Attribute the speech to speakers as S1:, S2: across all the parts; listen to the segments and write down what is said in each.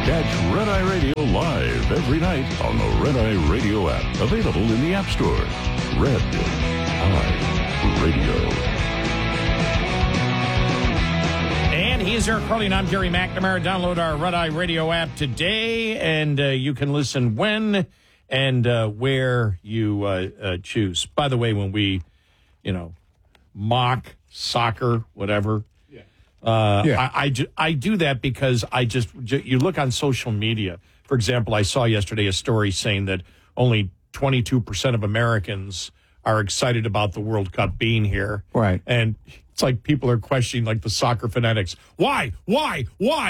S1: Catch Red Eye Radio live every night on the Red Eye Radio app. Available in the App Store. Red Eye Radio.
S2: And he is Eric Carly, and I'm Gary McNamara. Download our Red Eye Radio app today, and you can listen when and where you choose. By the way, when we, mock soccer, whatever, I do that because you look on social media. For example, I saw yesterday a story saying that only 22% of Americans are excited about the World Cup being here.
S3: Right.
S2: And it's like people are questioning, like, the soccer fanatics. Why? Why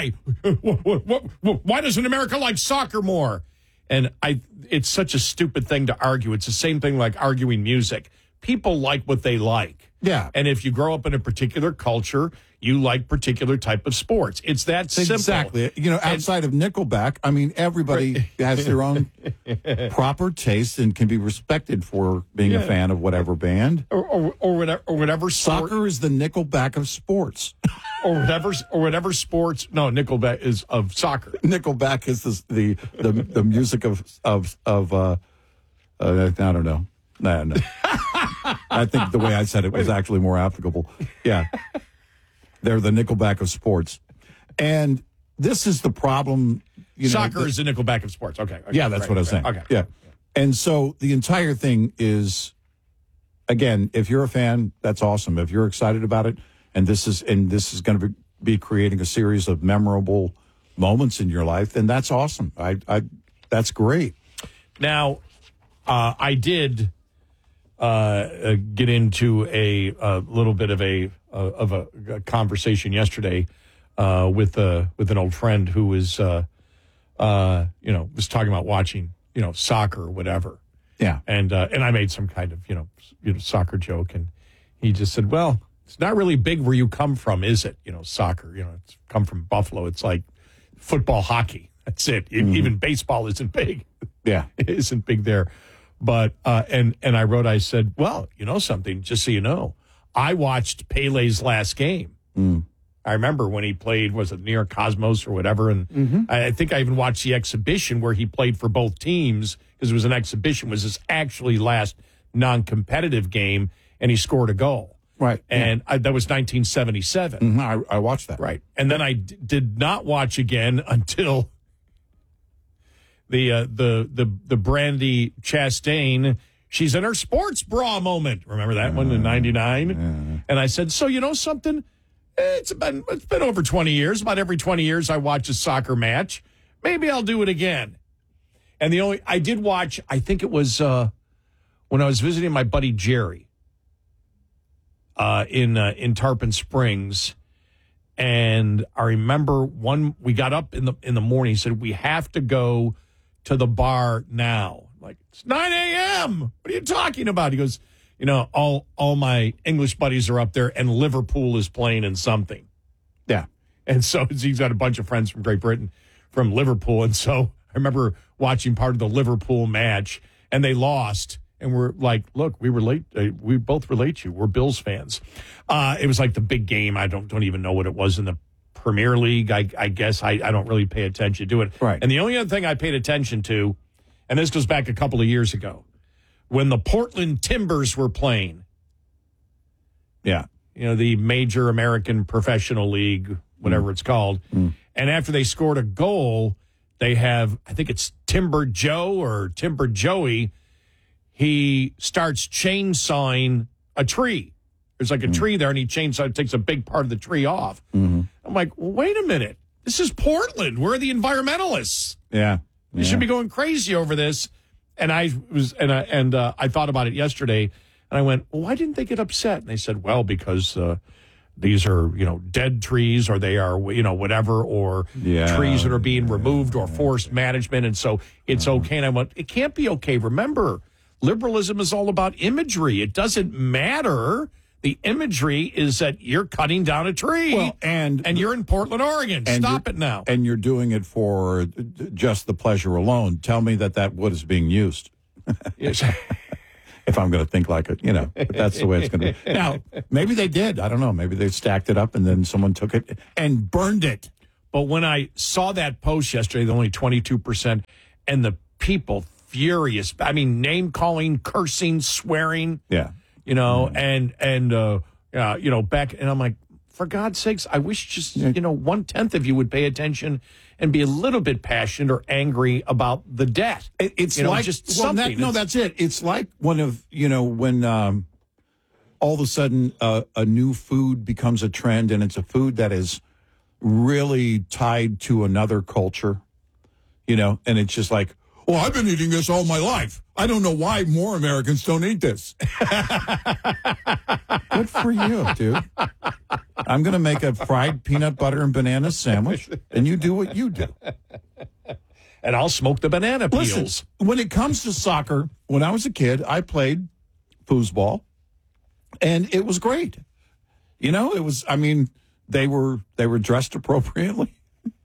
S2: doesn't America like soccer more? And it's such a stupid thing to argue. It's the same thing like arguing music. People like what they like.
S3: Yeah.
S2: And if you grow up in a particular culture, you like particular type of sports. It's that simple.
S3: Exactly. Outside of Nickelback, I mean, everybody has their own proper taste and can be respected for being a fan of whatever band.
S2: Or whatever sport.
S3: Soccer is the Nickelback of sports.
S2: or whatever sports. No, Nickelback is of soccer.
S3: Nickelback is the music of I don't know. No. I think the way I said it was actually more applicable. Yeah. They're the Nickelback of sports. And this is the problem.
S2: Soccer is the Nickelback of sports. Okay.
S3: Yeah, that's what I was saying.
S2: Okay.
S3: Yeah. And so the entire thing is, again, if you're a fan, that's awesome. If you're excited about it, and this is going to be creating a series of memorable moments in your life, then that's awesome. That's great.
S2: Now, I did get into a little bit of a conversation yesterday with an old friend who was was talking about watching soccer or whatever.
S3: Yeah,
S2: and I made some kind of soccer joke, and he just said, "Well, it's not really big where you come from, is it? Soccer. It's come from Buffalo. It's like football, hockey. That's it. Mm-hmm. Even baseball isn't big.
S3: Yeah,
S2: it isn't big there." But, and I said, well, something, just so you know, I watched Pele's last game.
S3: Mm.
S2: I remember when he played, was it New York Cosmos or whatever? And I think I even watched the exhibition where he played for both teams, because it was an exhibition, was his actually last non-competitive game, and he scored a goal.
S3: Right.
S2: And that was 1977.
S3: Mm-hmm. I watched that.
S2: Right. And then I did not watch again until the Brandy Chastain, she's in her sports bra moment. Remember that one in 99?
S3: Yeah.
S2: And I said, so something? It's been over 20 years. About every 20 years I watch a soccer match. Maybe I'll do it again. And I did watch, I think it was when I was visiting my buddy Jerry in Tarpon Springs. And I remember we got up in the morning. He said, we have to go to the bar now. I'm like, it's 9 a.m. What are you talking about? He goes, all my English buddies are up there, and Liverpool is playing in something.
S3: Yeah.
S2: And so he's got a bunch of friends from Great Britain, from Liverpool. And so I remember watching part of the Liverpool match, and they lost. And we're like, look, we relate. We both relate to you. We're Bills fans. It was like the big game. I don't even know what it was in the Premier League. I guess I don't really pay attention to it.
S3: Right.
S2: And the only other thing I paid attention to, and this goes back a couple of years ago, when the Portland Timbers were playing.
S3: Yeah.
S2: The major American professional league, whatever it's called. Mm. And after they scored a goal, they have, I think it's Timber Joe or Timber Joey. He starts chainsawing a tree. There's like a tree there, and he takes a big part of the tree off.
S3: Mm-hmm.
S2: I'm like, well, wait a minute. This is Portland. We're the environmentalists.
S3: Yeah.
S2: We should be going crazy over this. And I thought about it yesterday, and I went, well, why didn't they get upset? And they said, well, because these are, dead trees, or they are, whatever, or trees that are being removed, or forced management. And so it's okay. And I went, it can't be okay. Remember, liberalism is all about imagery. It doesn't matter. The imagery is that you're cutting down a tree,
S3: well, and
S2: you're in Portland, Oregon. Stop it now.
S3: And you're doing it for just the pleasure alone. Tell me that wood is being used.
S2: Yes.
S3: If I'm going to think like it, if that's the way it's going to be. Now, maybe they did. I don't know. Maybe they stacked it up and then someone took it and burned it.
S2: But when I saw that post yesterday, the only 22%, and the people furious. I mean, name calling, cursing, swearing.
S3: Yeah.
S2: You know, and you know, back, and I'm like, for God's sakes, I wish just, you know, 1/10 of you would pay attention and be a little bit passionate or angry about the debt.
S3: It's
S2: you know,
S3: like
S2: just something.
S3: that's it. It's like when all of a sudden a new food becomes a trend, and it's a food that is really tied to another culture, you know, and it's just like, well, I've been eating this all my life. I don't know why more Americans don't eat this. Good for you, dude. I'm going to make a fried peanut butter and banana sandwich, and you do what you do.
S2: And I'll smoke the banana peels.
S3: Listen, when it comes to soccer, when I was a kid, I played foosball, and it was great. You know, it was, I mean, they were dressed appropriately.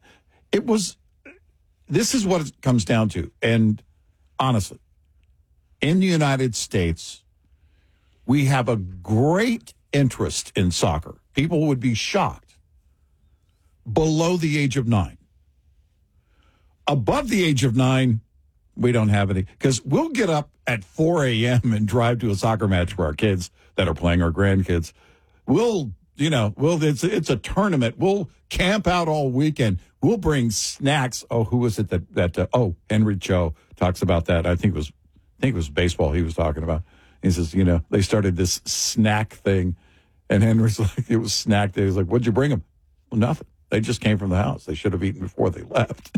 S3: This is what it comes down to. And honestly, in the United States, we have a great interest in soccer. People would be shocked. Below the age of 9. Above the age of 9, we don't have any. Because we'll get up at 4 a.m. and drive to a soccer match for our kids that are playing our grandkids. It's a tournament. We'll camp out all weekend. We'll bring snacks. Oh, who was it Henry Cho talks about that. I think it was baseball he was talking about. He says, you know, they started this snack thing, and Henry's like, it was snack day. He's like, what'd you bring them? Well, nothing. They just came from the house. They should have eaten before they left.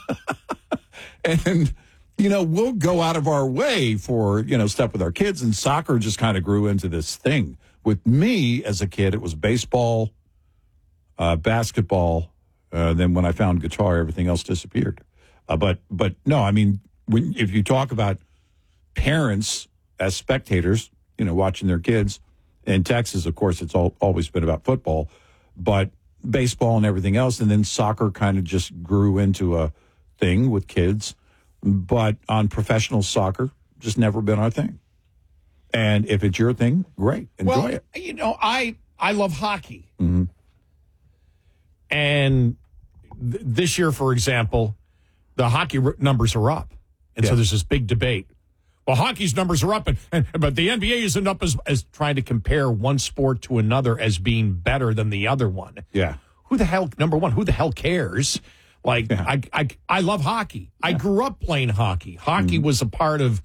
S3: And, you know, we'll go out of our way for, you know, stuff with our kids, and soccer just kind of grew into this thing. With me as a kid, it was baseball, basketball. Then when I found guitar, everything else disappeared. But no, I mean, if you talk about parents as spectators, you know, watching their kids, in Texas, of course, it's always been about football, but baseball and everything else. And then soccer kind of just grew into a thing with kids. But on professional soccer, just never been our thing. And if it's your thing, great. Enjoy it.
S2: You know, I love hockey.
S3: Mm-hmm.
S2: And this year, for example, the hockey numbers are up. And so there's this big debate. Well, hockey's numbers are up, but the NBA isn't up as trying to compare one sport to another as being better than the other one.
S3: Yeah.
S2: Who the hell cares? Like, yeah. I love hockey. Yeah. I grew up playing hockey. Hockey was a part of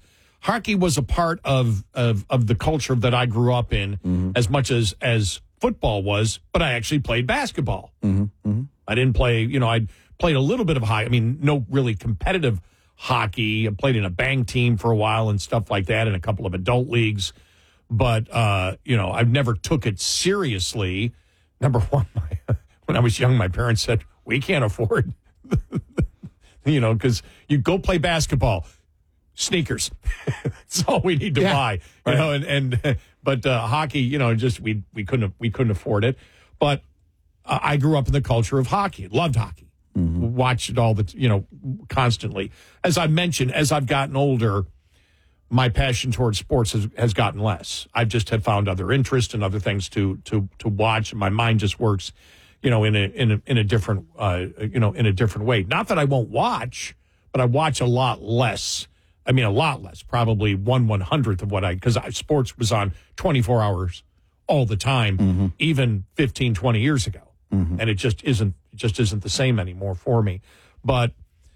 S2: the culture that I grew up in as much as football was, but I actually played basketball. I didn't play, you know, I played a little bit of hockey. I mean, no really competitive hockey. I played in a bang team for a while and stuff like that in a couple of adult leagues. But, you know, I've never took it seriously. Number one, when I was young, my parents said, we can't afford, you know, because you go play basketball. Sneakers. That's all we need to buy. You know, but hockey, you know, just we couldn't afford it. But I grew up in the culture of hockey. Loved hockey. Watched it all constantly. As I mentioned, as I've gotten older, my passion towards sports has gotten less. I just have found other interests and other things to watch, and my mind just works, you know, in a different in a different way. Not that I won't watch, but I watch a lot less. I mean, a lot less, probably 1/100th of what because sports was on 24 hours all the time, even 15, 20 years ago. And it just isn't the same anymore for me. But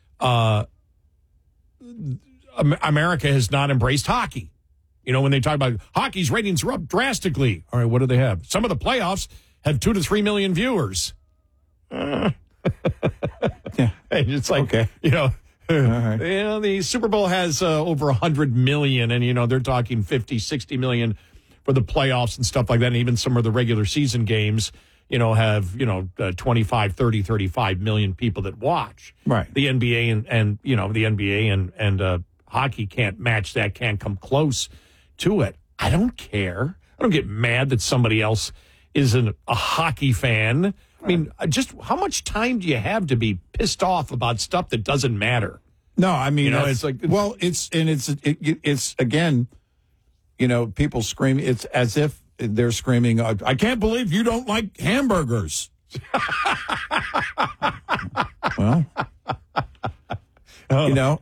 S2: America has not embraced hockey. You know, when they talk about hockey's ratings are up drastically. All right, what do they have? Some of the playoffs have 2 to 3 million viewers.
S3: Yeah.
S2: It's like,
S3: okay.
S2: You know,
S3: all right.
S2: You know, the Super Bowl has over 100 million, and, you know, they're talking 50, 60 million for the playoffs and stuff like that. And even some of the regular season games, you know, have, you know, 25, 30, 35 million people that watch.
S3: Right.
S2: The NBA and you know, the NBA and hockey can't match that, can't come close to it. I don't care. I don't get mad that somebody else isn't a hockey fan. I mean, just how much time do you have to be pissed off about stuff that doesn't matter?
S3: No, I mean,
S2: you know, it's
S3: again, you know, people scream. It's as if they're screaming, I can't believe you don't like hamburgers. Well, you know,